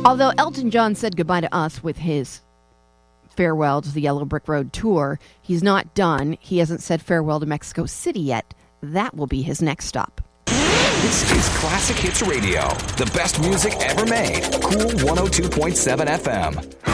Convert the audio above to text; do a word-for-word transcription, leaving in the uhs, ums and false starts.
Although Elton John said goodbye to us with his farewell to the Yellow Brick Road tour, he's not done. He hasn't said farewell to Mexico City yet. That will be his next stop. This is Classic Hits Radio, the best music ever made. Cool one oh two point seven F M.